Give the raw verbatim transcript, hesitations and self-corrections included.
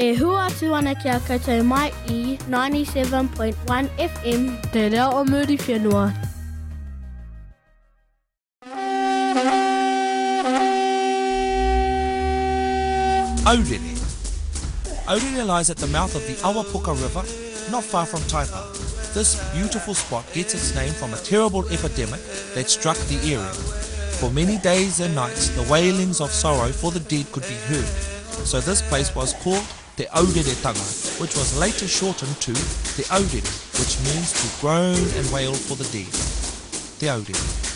E hua atu ana ki a koutou mai I ninety-seven point one F M Te Reo o Muri Whenua. Aurere. Aurere lies at the mouth of the Awapuka River, not far from Taipa. This beautiful spot gets its name from a terrible epidemic that struck the area. For many days and nights, the wailings of sorrow for the dead could be heard. So this place was called Te Aureretanga, which was later shortened to Te Aurere, which means to groan and wail for the dead. Te Aurere.